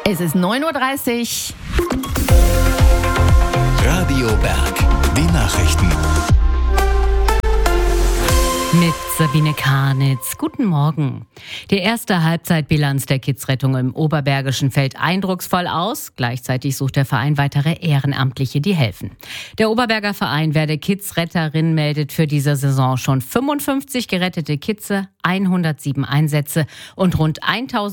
Es ist 9:30 Uhr. Radio Berg, die Nachrichten. Mit Sabine Karnitz. Guten Morgen. Die erste Halbzeitbilanz der Kidsrettung im Oberbergischen fällt eindrucksvoll aus. Gleichzeitig sucht der Verein weitere Ehrenamtliche, die helfen. Der Oberberger Verein Werde Kidsretterin meldet für diese Saison schon 55 gerettete Kitze, 107 Einsätze und rund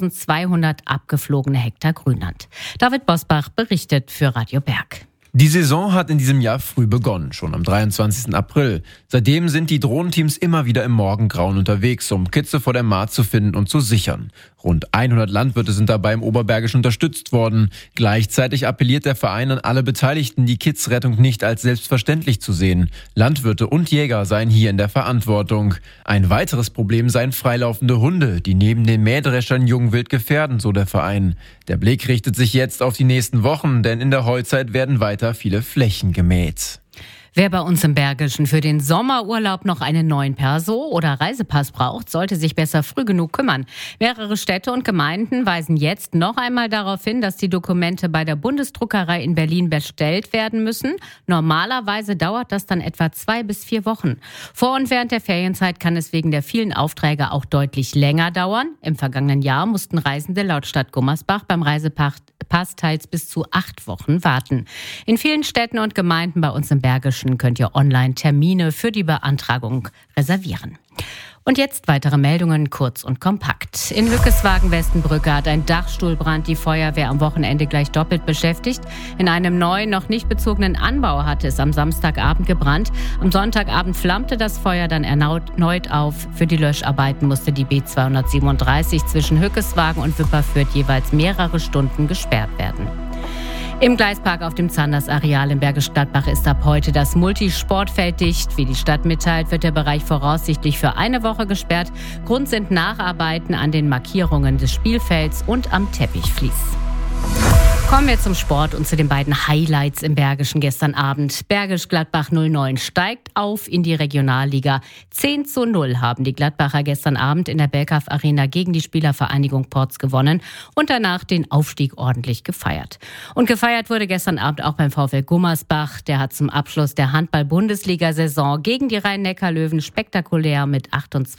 1200 abgeflogene Hektar Grünland. David Bosbach berichtet für Radio Berg. Die Saison hat in diesem Jahr früh begonnen, schon am 23. April. Seitdem sind die Drohnenteams immer wieder im Morgengrauen unterwegs, um Kitze vor der Maat zu finden und zu sichern. Rund 100 Landwirte sind dabei im Oberbergischen unterstützt worden. Gleichzeitig appelliert der Verein an alle Beteiligten, die Kidsrettung nicht als selbstverständlich zu sehen. Landwirte und Jäger seien hier in der Verantwortung. Ein weiteres Problem seien freilaufende Hunde, die neben den Mähdreschern Jungwild gefährden, so der Verein. Der Blick richtet sich jetzt auf die nächsten Wochen, denn in der Heuzeit werden weiter viele Flächen gemäht. Wer bei uns im Bergischen für den Sommerurlaub noch einen neuen Perso oder Reisepass braucht, sollte sich besser früh genug kümmern. Mehrere Städte und Gemeinden weisen jetzt noch einmal darauf hin, dass die Dokumente bei der Bundesdruckerei in Berlin bestellt werden müssen. Normalerweise dauert das dann etwa 2 bis 4 Wochen. Vor und während der Ferienzeit kann es wegen der vielen Aufträge auch deutlich länger dauern. Im vergangenen Jahr mussten Reisende laut Stadt Gummersbach beim Reisepass teils bis zu 8 Wochen warten. In vielen Städten und Gemeinden bei uns im Bergischen könnt ihr online Termine für die Beantragung reservieren. Und jetzt weitere Meldungen, kurz und kompakt. In Hückeswagen-Westenbrücke hat ein Dachstuhlbrand die Feuerwehr am Wochenende gleich doppelt beschäftigt. In einem neuen, noch nicht bezogenen Anbau hatte es am Samstagabend gebrannt. Am Sonntagabend flammte das Feuer dann erneut auf. Für die Löscharbeiten musste die B237 zwischen Hückeswagen und Wipperfürth jeweils mehrere Stunden gesperrt werden. Im Gleispark auf dem Zanders-Areal in Bergisch Gladbach ist ab heute das Multisportfeld dicht. Wie die Stadt mitteilt, wird der Bereich voraussichtlich für eine Woche gesperrt. Grund sind Nacharbeiten an den Markierungen des Spielfelds und am Teppichvlies. Kommen wir zum Sport und zu den beiden Highlights im Bergischen gestern Abend. Bergisch Gladbach 09 steigt auf in die Regionalliga. 10:0 haben die Gladbacher gestern Abend in der Belkaf Arena gegen die Spielervereinigung Porz gewonnen und danach den Aufstieg ordentlich gefeiert. Und gefeiert wurde gestern Abend auch beim VfL Gummersbach. Der hat zum Abschluss der Handball-Bundesliga-Saison gegen die Rhein-Neckar-Löwen spektakulär mit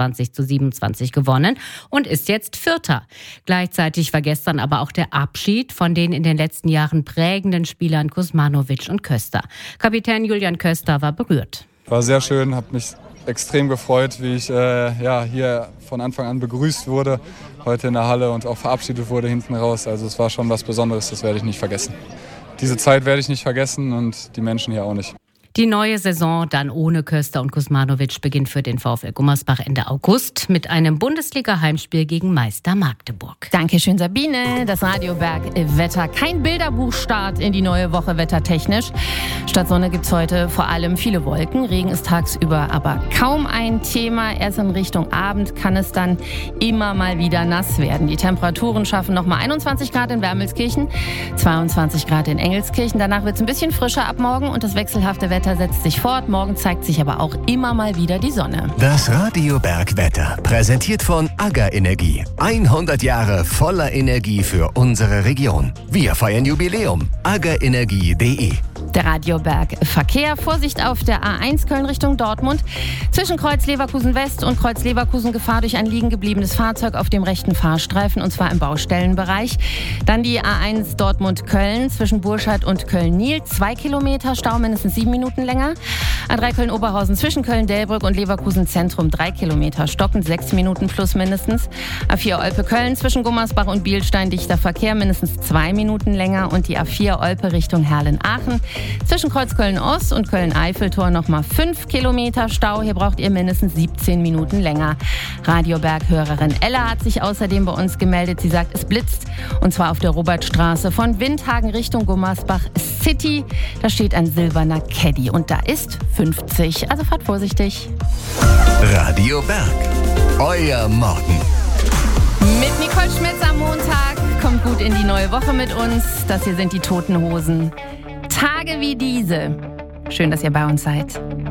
28:27 gewonnen und ist jetzt Vierter. Gleichzeitig war gestern aber auch der Abschied von den in den letzten Jahren prägenden Spielern Kuzmanovic und Köster. Kapitän Julian Köster war berührt. War sehr schön, habe mich extrem gefreut, wie ich hier von Anfang an begrüßt wurde, heute in der Halle und auch verabschiedet wurde hinten raus. Also es war schon was Besonderes, das werde ich nicht vergessen. Diese Zeit werde ich nicht vergessen und die Menschen hier auch nicht. Die neue Saison dann ohne Köster und Kuzmanovic beginnt für den VfL Gummersbach Ende August mit einem Bundesliga-Heimspiel gegen Meister Magdeburg. Dankeschön, Sabine. Das Radio Berg Wetter. Kein Bilderbuchstart in die neue Woche wettertechnisch. Statt Sonne gibt's heute vor allem viele Wolken. Regen ist tagsüber aber kaum ein Thema. Erst in Richtung Abend kann es dann immer mal wieder nass werden. Die Temperaturen schaffen nochmal 21 Grad in Wermelskirchen, 22 Grad in Engelskirchen. Danach wird's ein bisschen frischer ab morgen und das wechselhafte Wetter setzt sich fort. Morgen zeigt sich aber auch immer mal wieder die Sonne. Das Radio Berg Wetter, präsentiert von AGA Energie. 100 Jahre voller Energie für unsere Region. Wir feiern Jubiläum. agaenergie.de. Der Radio Berg Verkehr. Vorsicht auf der A1 Köln Richtung Dortmund. Zwischen Kreuz Leverkusen West und Kreuz Leverkusen Gefahr durch ein liegen gebliebenes Fahrzeug auf dem rechten Fahrstreifen und zwar im Baustellenbereich. Dann die A1 Dortmund Köln zwischen Burscheid und Köln-Niel. 2 Kilometer Stau, mindestens 7 Minuten länger. A3 Köln-Oberhausen zwischen Köln-Delbrück und Leverkusen Zentrum 3 Kilometer stockend, 6 Minuten plus mindestens. A4 Olpe-Köln zwischen Gummersbach und Bielstein dichter Verkehr, mindestens 2 Minuten länger. Und die A4 Olpe Richtung Herlen-Aachen zwischen Kreuz Köln-Ost und Köln-Eiffeltor nochmal 5 Kilometer Stau. Hier braucht ihr mindestens 17 Minuten länger. Radio Berg-Hörerin Ella hat sich außerdem bei uns gemeldet. Sie sagt, es blitzt und zwar auf der Robertstraße von Windhagen Richtung Gummersbach City. Da steht ein silberner Caddy und da ist 50. Also fahrt vorsichtig. Radio Berg, euer Morgen. Mit Nicole Schmitz am Montag. Kommt gut in die neue Woche mit uns. Das hier sind die Toten Hosen. Tage wie diese. Schön, dass ihr bei uns seid.